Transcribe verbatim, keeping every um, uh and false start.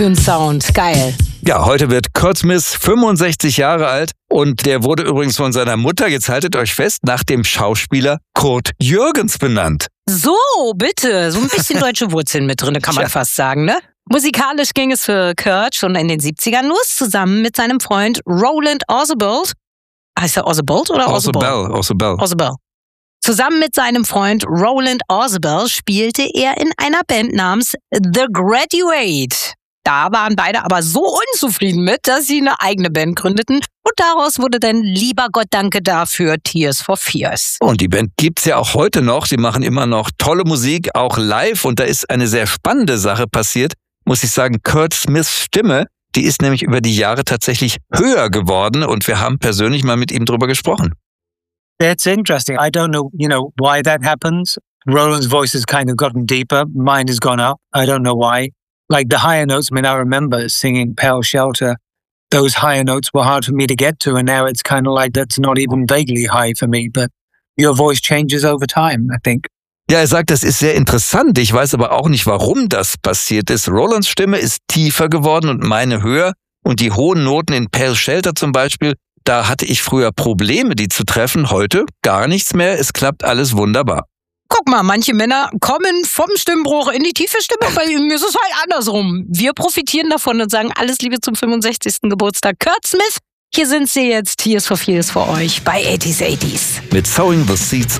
Ein Sound, geil. Ja, heute wird Kurt Smith fünfundsechzig Jahre alt und der wurde übrigens von seiner Mutter, jetzt haltet euch fest, nach dem Schauspieler Kurt Jürgens benannt. So, bitte. So ein bisschen deutsche Wurzeln mit drin, kann man Tja. fast sagen, ne? Musikalisch ging es für Kurt schon in den siebzigern los, zusammen mit seinem Freund Roland Orzabal. Heißt er Orzabal oder Orzabal? Orzabal, Orzabal. Orzabal. Zusammen mit seinem Freund Roland Orzabal spielte er in einer Band namens The Graduate. Da waren beide aber so unzufrieden mit, dass sie eine eigene Band gründeten. Und daraus wurde dann Lieber Gott danke dafür Tears for Fears. Und die Band gibt's ja auch heute noch. Sie machen immer noch tolle Musik, auch live. Und da ist eine sehr spannende Sache passiert, muss ich sagen. Kurt Smiths Stimme, die ist nämlich über die Jahre tatsächlich höher geworden. Und wir haben persönlich mal mit ihm drüber gesprochen. That's interesting. I don't know, you know, why that happens. Roland's voice has kind of gotten deeper. Mine has gone up. I don't know why. Like the higher notes, I mean, I remember singing Pale Shelter. Those higher notes were hard for me to get to, and now it's kind of like that's not even vaguely high for me. But your voice changes over time, I think. Ja, er sagt, das ist sehr interessant. Ich weiß aber auch nicht, warum das passiert ist. Rolands Stimme ist tiefer geworden und meine höher. Und die hohen Noten in Pale Shelter zum Beispiel, da hatte ich früher Probleme, die zu treffen. Heute gar nichts mehr. Es klappt alles wunderbar. Guck mal, manche Männer kommen vom Stimmbruch in die tiefe Stimme, bei ihm ist es halt andersrum. Wir profitieren davon und sagen alles Liebe zum fünfundsechzigsten Geburtstag Kurt Smith. Hier sind sie jetzt, Tears for Fears für euch bei eighties eighties. Mit Sowing the Seeds